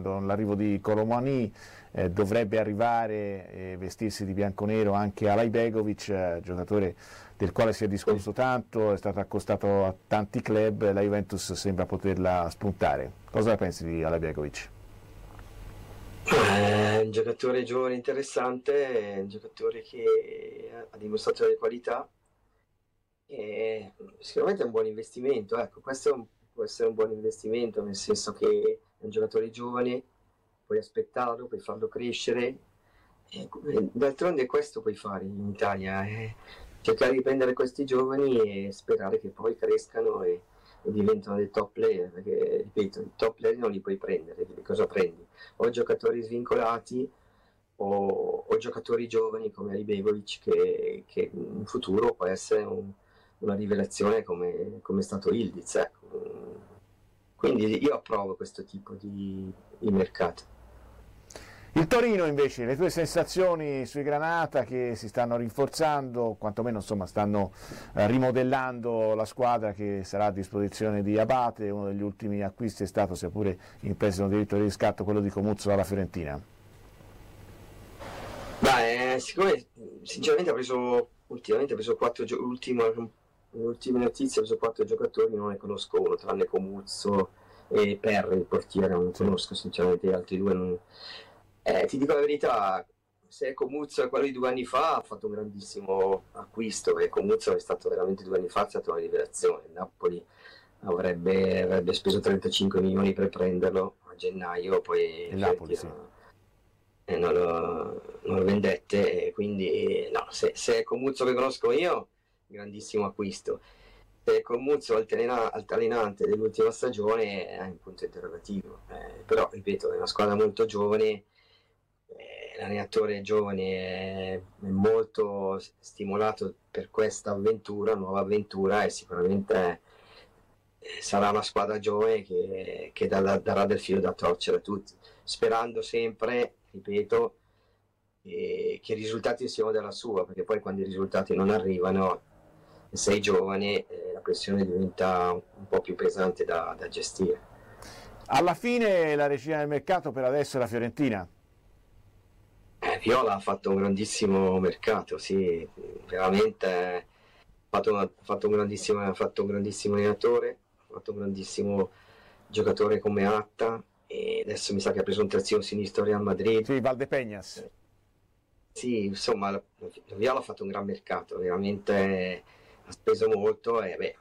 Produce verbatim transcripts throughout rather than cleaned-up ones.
aspettando l'arrivo di Colomani, eh, dovrebbe arrivare e eh, vestirsi di bianconero anche Alajbegovic, eh, giocatore del quale si è discusso tanto, è stato accostato a tanti club, la Juventus sembra poterla spuntare. Cosa ne pensi di Alajbegovic? È un giocatore giovane interessante, è un giocatore che ha dimostrato delle qualità e sicuramente è un buon investimento. Ecco, questo è un, può essere un buon investimento, nel senso che è un giocatore giovane, puoi aspettarlo, puoi farlo crescere e, d'altronde questo puoi fare in Italia, eh, cercare di prendere questi giovani e sperare che poi crescano e, e diventano dei top player, perché ripeto, i top player non li puoi prendere, cosa prendi? O giocatori svincolati o, o giocatori giovani come Alajbegovic che, che in futuro può essere un, una rivelazione come, come è stato Ildiz, ecco. Quindi io approvo questo tipo di, di mercato. Il Torino invece, le tue sensazioni sui Granata che si stanno rinforzando, quantomeno insomma stanno eh, rimodellando la squadra che sarà a disposizione di Abate, uno degli ultimi acquisti è stato, sia pure in prestito diritto di riscatto, quello di Comuzzo dalla Fiorentina. Beh, siccome sinceramente ha preso, ultimamente ha preso quattro giocatori, le ultime notizie ha preso quattro giocatori, non ne conosco uno, tranne Comuzzo e Perri, il portiere, non conosco sinceramente gli altri due. Non... Eh, ti dico la verità, se Comuzzo è quello di due anni fa ha fatto un grandissimo acquisto, perché Comuzzo è stato veramente due anni fa, è stata una rivelazione. Il Napoli avrebbe, avrebbe speso trentacinque milioni per prenderlo a gennaio, poi il Napoli, sì. eh, non, lo, non lo vendette, e quindi no, se, se è Comuzzo che conosco io, grandissimo acquisto. Se è Comuzzo altalenante dell'ultima stagione è un punto interrogativo, eh, però ripeto è una squadra molto giovane. L'allenatore giovane è molto stimolato per questa avventura, nuova avventura, e sicuramente sarà una squadra giovane che, che darà, darà del filo da torcere a tutti, sperando sempre, ripeto, che, che i risultati siano della sua, perché poi quando i risultati non arrivano e sei giovane, eh, la pressione diventa un po' più pesante da, da gestire. Alla fine la regina del mercato per adesso è la Fiorentina. Eh, Viola ha fatto un grandissimo mercato, sì, veramente ha fatto, una, fatto, un grandissimo, ha fatto un grandissimo allenatore, ha fatto un grandissimo giocatore come Atta, e adesso mi sa che ha preso un terzino sinistro Real Madrid. Sì, Valdepeñas. Eh, sì, insomma, la, la Viola ha fatto un gran mercato, veramente ha speso molto e beh,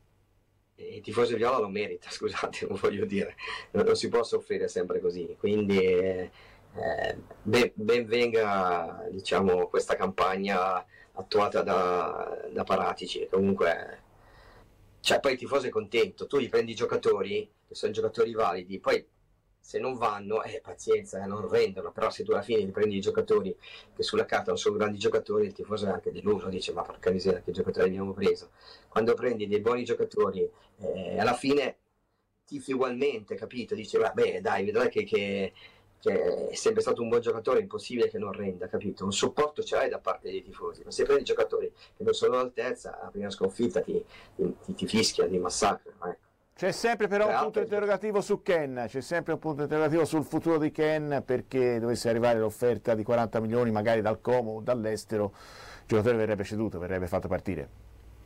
il tifoso Viola lo merita, scusate, non voglio dire, non, non si può soffrire sempre così, quindi... Eh, Eh, ben, ben venga, diciamo, questa campagna attuata da, da Paratici. Comunque, cioè, poi il tifoso è contento, tu gli prendi i giocatori che sono giocatori validi, poi se non vanno, eh, pazienza, eh, non rendono, però se tu alla fine gli prendi i giocatori che sulla carta non sono grandi giocatori, il tifoso è anche deluso, dice ma porca miseria che giocatori abbiamo preso. Quando prendi dei buoni giocatori, eh, alla fine tifi ugualmente, capito? Dice vabbè dai, vedrai che, che che è sempre stato un buon giocatore, è impossibile che non renda, capito? Un supporto ce l'hai da parte dei tifosi, ma se prendi giocatori che non sono all'altezza, la prima sconfitta ti, ti, ti fischia, ti massacra. Ecco. C'è sempre però un punto interrogativo su Ken, c'è sempre un punto interrogativo sul futuro di Ken, perché dovesse arrivare l'offerta di quaranta milioni magari dal Como o dall'estero, il giocatore verrebbe ceduto, verrebbe fatto partire.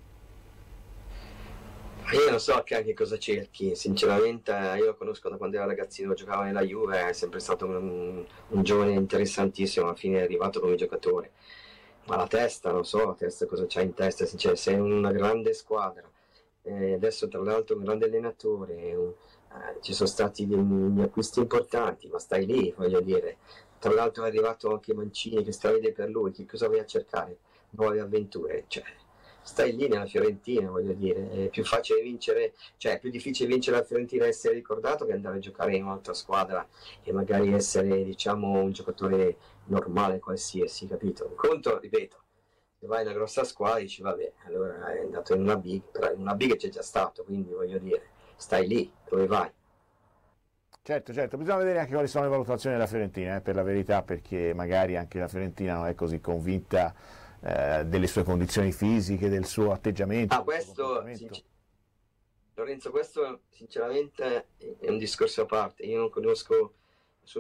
Io non so che anche cosa cerchi, sinceramente io lo conosco da quando era ragazzino, giocava nella Juve, è sempre stato un, un giovane interessantissimo, alla fine è arrivato come giocatore, ma la testa, non so, la testa cosa c'ha in testa, cioè, sei una grande squadra, eh, adesso tra l'altro un grande allenatore, un, eh, ci sono stati degli acquisti importanti, ma stai lì, voglio dire, tra l'altro è arrivato anche Mancini che stravede per lui, che cosa vai a cercare? Nuove avventure, cioè... Stai lì nella Fiorentina, voglio dire, è più facile vincere, cioè è più difficile vincere la Fiorentina e essere ricordato che andare a giocare in un'altra squadra e magari essere, diciamo, un giocatore normale qualsiasi, capito? Un conto, ripeto, se vai in una grossa squadra dici vabbè, allora è andato in una big, però in una big c'è già stato, quindi voglio dire, stai lì, dove vai? Certo, certo, bisogna vedere anche quali sono le valutazioni della Fiorentina, eh, per la verità, perché magari anche la Fiorentina non è così convinta delle sue condizioni fisiche, del suo atteggiamento. Ah, questo, sincer- Lorenzo, questo sinceramente è un discorso a parte. Io non conosco